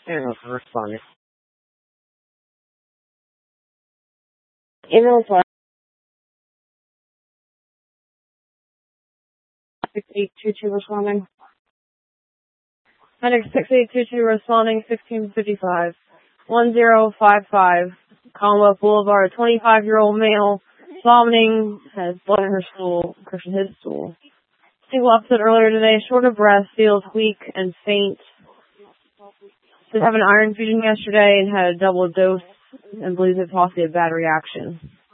I don't know if I'm responding. Email is 6822 responding. Medic 6822 responding 1655. 1055. Commonwealth Boulevard, 25-year-old male, vomiting, has blood in her stool, his stool. Single episode earlier today, short of breath, feels weak and faint. Did have an iron infusion yesterday and had a double dose and believes it's possibly a bad reaction.